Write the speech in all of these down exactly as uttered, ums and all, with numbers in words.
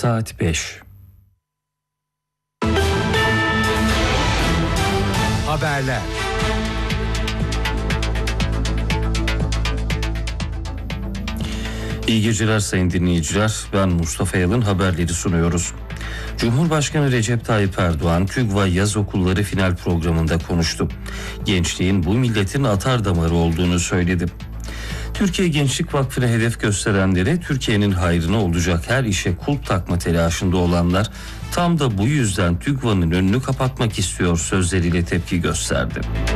Saat beş. Haberler. İyi geceler sayın dinleyiciler. Ben Mustafa Yalın, haberleri sunuyoruz. Cumhurbaşkanı Recep Tayyip Erdoğan, TÜGVA Yaz Okulları final programında konuştu. Gençliğin bu milletin atar damarı olduğunu söyledi. Türkiye Gençlik Vakfı'na hedef gösterenlere Türkiye'nin hayrına olacak her işe kulp takma telaşında olanlar tam da bu yüzden TÜGVA'nın önünü kapatmak istiyor sözleriyle tepki gösterdi.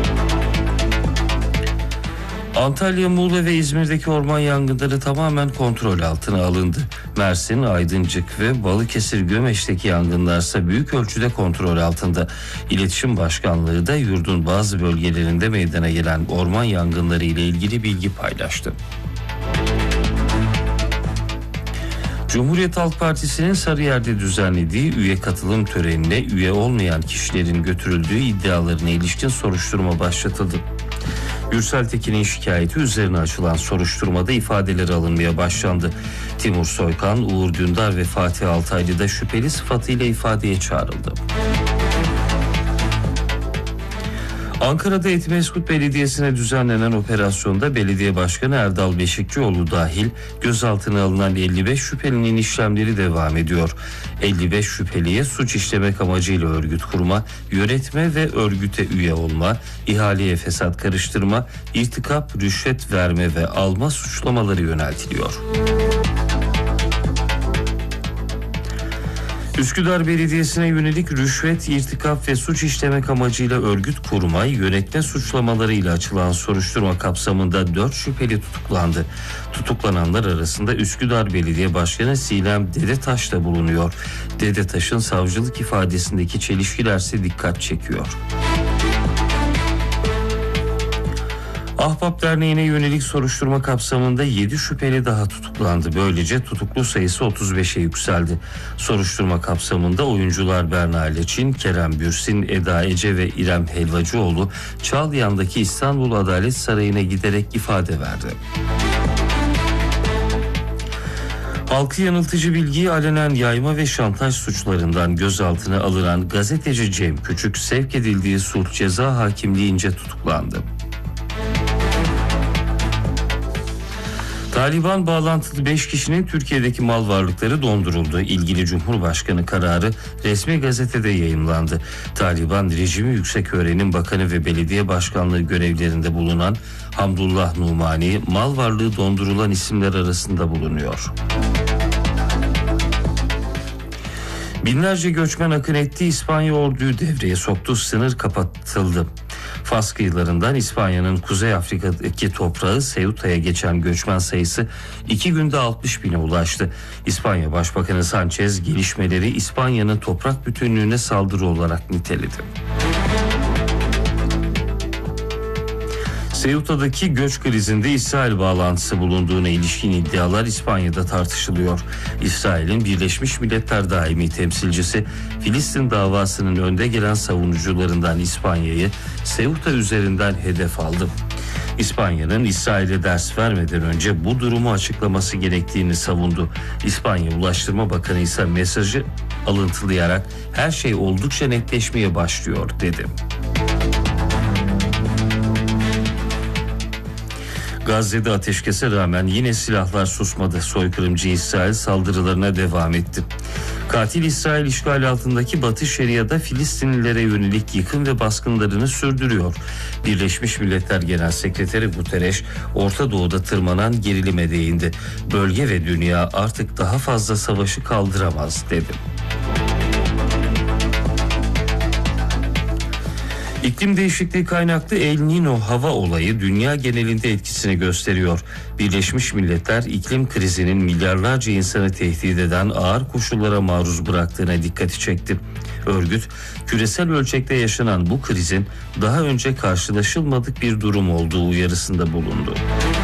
Antalya, Muğla ve İzmir'deki orman yangınları tamamen kontrol altına alındı. Mersin, Aydıncık ve Balıkesir Gömeç'teki yangınlarsa büyük ölçüde kontrol altında. İletişim Başkanlığı da yurdun bazı bölgelerinde meydana gelen orman yangınları ile ilgili bilgi paylaştı. Cumhuriyet Halk Partisi'nin Sarıyer'de düzenlediği üye katılım törenine üye olmayan kişilerin götürüldüğü iddialarına ilişkin soruşturma başlatıldı. Gürsel Tekin'in şikayeti üzerine açılan soruşturmada ifadeleri alınmaya başlandı. Timur Soykan, Uğur Dündar ve Fatih Altaylı da şüpheli sıfatıyla ifadeye çağrıldı. Ankara'da Etimesgut Belediyesi'ne düzenlenen operasyonda belediye başkanı Erdal Beşikçioğlu dahil gözaltına alınan elli beş şüphelinin işlemleri devam ediyor. elli beş şüpheliye suç işlemek amacıyla örgüt kurma, yönetme ve örgüte üye olma, ihaleye fesat karıştırma, irtikap, rüşvet verme ve alma suçlamaları yöneltiliyor. Üsküdar Belediyesi'ne yönelik rüşvet, irtikap ve suç işlemek amacıyla örgüt kurma, yönetme suçlamalarıyla açılan soruşturma kapsamında dört şüpheli tutuklandı. Tutuklananlar arasında Üsküdar Belediye Başkanı Sinem Dedetaş da bulunuyor. Dedetaş'ın savcılık ifadesindeki çelişkilerse dikkat çekiyor. Ahbap Derneği'ne yönelik soruşturma kapsamında yedi şüpheli daha tutuklandı. Böylece tutuklu sayısı otuz beşe yükseldi. Soruşturma kapsamında oyuncular Berna Leçin, Kerem Bürsin, Eda Ece ve İrem Helvacıoğlu Çağlayan'daki İstanbul Adalet Sarayı'na giderek ifade verdi. Halkı yanıltıcı bilgiyi alenen yayma ve şantaj suçlarından gözaltına alınan gazeteci Cem Küçük sevk edildiği sulh ceza hakimliğince tutuklandı. Taliban bağlantılı beş kişinin Türkiye'deki mal varlıkları donduruldu. İlgili Cumhurbaşkanı kararı resmi gazetede yayımlandı. Taliban rejimi Yükseköğrenim Bakanı ve belediye başkanlığı görevlerinde bulunan Hamdullah Numani, mal varlığı dondurulan isimler arasında bulunuyor. Binlerce göçmen akın etti, İspanya orduyu devreye soktu, sınır kapatıldı. Fas kıyılarından İspanya'nın Kuzey Afrika'daki toprağı Ceuta'ya geçen göçmen sayısı iki günde altmış bine ulaştı. İspanya Başbakanı Sanchez gelişmeleri İspanya'nın toprak bütünlüğüne saldırı olarak niteledi. Ceuta'daki göç krizinde İsrail bağlantısı bulunduğuna ilişkin iddialar İspanya'da tartışılıyor. İsrail'in Birleşmiş Milletler daimi temsilcisi Filistin davasının önde gelen savunucularından İspanya'yı Ceuta üzerinden hedef aldı. İspanya'nın İsrail'e ders vermeden önce bu durumu açıklaması gerektiğini savundu. İspanya Ulaştırma Bakanı ise mesajı alıntılayarak her şey oldukça netleşmeye başlıyor dedi. Gazze'de ateşkese rağmen yine silahlar susmadı. Soykırımcı İsrail saldırılarına devam etti. Katil İsrail işgal altındaki Batı Şeria'da Filistinlilere yönelik yıkım ve baskınlarını sürdürüyor. Birleşmiş Milletler Genel Sekreteri Guterres, Orta Doğu'da tırmanan gerilime değindi. Bölge ve dünya artık daha fazla savaşı kaldıramaz dedi. İklim değişikliği kaynaklı El Niño hava olayı dünya genelinde etkisini gösteriyor. Birleşmiş Milletler iklim krizinin milyarlarca insanı tehdit eden ağır koşullara maruz bıraktığına dikkati çekti. Örgüt, küresel ölçekte yaşanan bu krizin daha önce karşılaşılmadık bir durum olduğu uyarısında bulundu.